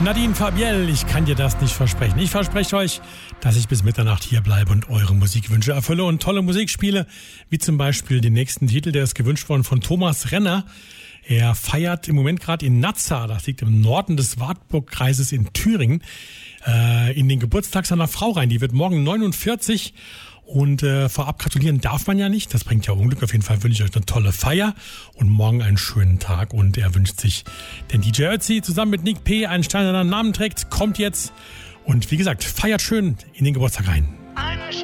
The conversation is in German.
Nadine Fabiel, ich kann dir das nicht versprechen. Ich verspreche euch, dass ich bis Mitternacht hier bleibe und eure Musikwünsche erfülle und tolle Musik spiele, wie zum Beispiel den nächsten Titel, der ist gewünscht worden von Thomas Renner. Er feiert im Moment gerade in Nazza, das liegt im Norden des Wartburgkreises in Thüringen, in den Geburtstag seiner Frau rein. Die wird morgen 49 und vorab gratulieren darf man ja nicht. Das bringt ja Unglück. Auf jeden Fall wünsche ich euch eine tolle Feier und morgen einen schönen Tag. Und er wünscht sich, den DJ Ötzi zusammen mit Nick P. einen Stein, der seinen Namen trägt, kommt jetzt. Und wie gesagt, feiert schön in den Geburtstag rein.